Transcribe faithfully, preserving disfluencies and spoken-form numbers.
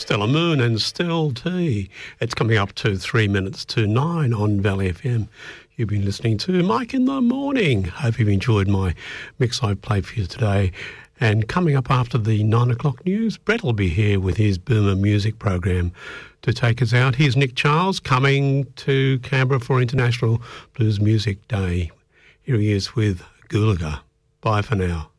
Stella Moon and Still Tea. It's coming up to three minutes to nine on Valley F M. You've been listening to Mike in the Morning. Hope you've enjoyed my mix I've played for you today. And coming up after the nine o'clock news, Brett will be here with his Boomer Music program to take us out. Here's Nick Charles coming to Canberra for International Blues Music Day. Here he is with Goolaga. Bye for now.